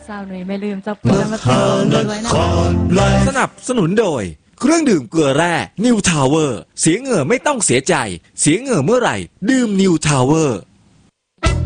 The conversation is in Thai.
สาวหนุ่ยไม่ลืมเจ้าปูนมาเป็นด้วยนะสนับสนุนโดย เครื่องดื่มเกลือแร่นิวทาวเวอร์เสียเหงื่อไม่ต้องเสียใจเสียเหงื่อเมื่อไหร่ดื่มนิวทาวเวอร์